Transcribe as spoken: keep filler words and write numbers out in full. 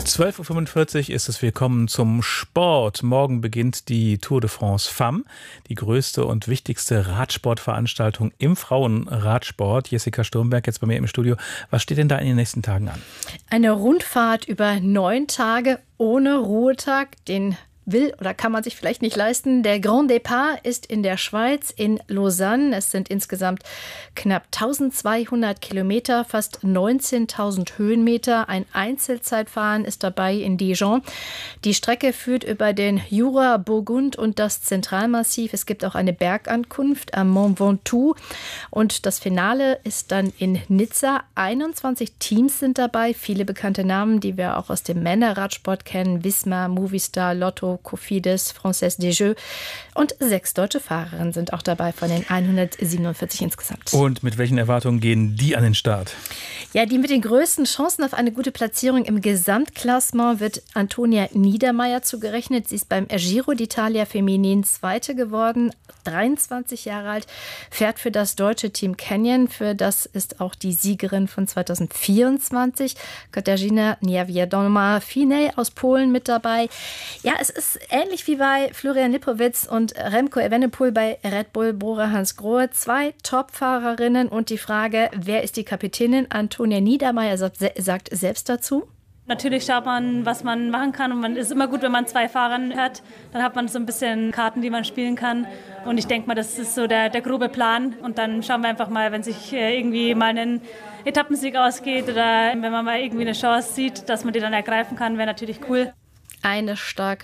zwölf Uhr fünfundvierzig ist es. Willkommen zum Sport. Morgen beginnt die Tour de France Femmes, die größte und wichtigste Radsportveranstaltung im Frauenradsport. Jessica Sturmberg jetzt bei mir im Studio. Was steht denn da in den nächsten Tagen an? Eine Rundfahrt über neun Tage ohne Ruhetag, den will oder kann man sich vielleicht nicht leisten. Der Grand Départ ist in der Schweiz, in Lausanne. Es sind insgesamt knapp eintausendzweihundert Kilometer, fast neunzehntausend Höhenmeter. Ein Einzelzeitfahren ist dabei in Dijon. Die Strecke führt über den Jura, Burgund und das Zentralmassiv. Es gibt auch eine Bergankunft am Mont Ventoux. Und das Finale ist dann in Nizza. einundzwanzig Teams sind dabei. Viele bekannte Namen, die wir auch aus dem Männerradsport kennen. Visma, Movistar, Lotto, Cofidis, Française des Jeux und sechs deutsche Fahrerinnen sind auch dabei von den hundertsiebenundvierzig insgesamt. Und mit welchen Erwartungen gehen die an den Start? Ja, die mit den größten Chancen auf eine gute Platzierung im Gesamtklassement wird Antonia Niedermaier zugerechnet. Sie ist beim Giro d'Italia Feminin Zweite geworden, dreiundzwanzig Jahre alt, fährt für das deutsche Team Canyon. Für das ist auch die Siegerin von zweitausendvierundzwanzig, Katarzyna Niewiadoma-Finej aus Polen mit dabei. Ja, es ist ähnlich wie bei Florian Lipowitz und Remco Evenepoel bei Red Bull Bora-Hansgrohe. Zwei Top-Fahrerinnen und die Frage, wer ist die Kapitänin? Antonia Niedermaier sagt selbst dazu. Natürlich schaut man, was man machen kann, und man ist immer gut, wenn man zwei Fahrern hat. Dann hat man so ein bisschen Karten, die man spielen kann. Und ich denke mal, das ist so der, der grobe Plan. Und dann schauen wir einfach mal, wenn sich irgendwie mal ein Etappensieg ausgeht oder wenn man mal irgendwie eine Chance sieht, dass man die dann ergreifen kann, wäre natürlich cool. Eine starke